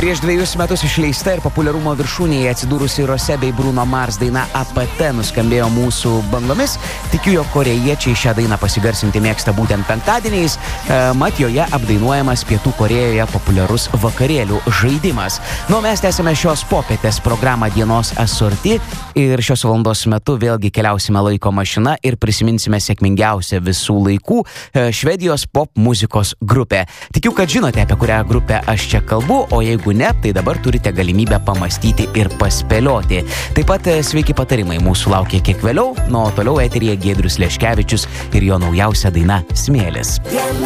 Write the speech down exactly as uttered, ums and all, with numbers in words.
Prieš dviejus metus išleista ir populiarumo viršūnėje atsidūrusi Rose bei Bruno Mars daina A P T nuskambėjo mūsų bangomis. Tikiu, jog korėjiečiai šią dainą pasigarsinti mėgsta būtent penktadieniais, mat joje apdainuojamas Pietų Korėjoje populiarus vakarėlių žaidimas. Nu, mes tęsime šios popietės programą Dienos asorti ir šios valandos metu vėlgi keliausime laiko mašina ir prisiminsime sėkmingiausią visų laikų Švedijos pop muzikos grupę. Tikiu, kad žinote, apie kurią grupę aš čia kalbu, o jeigu ne, tai dabar turite galimybę pamastyti ir paspėlioti. Taip pat sveiki patarimai mūsų laukia kiek vėliau, nuo toliau eteryje Giedrius Leškevičius ir jo naujausia daina Smėlis.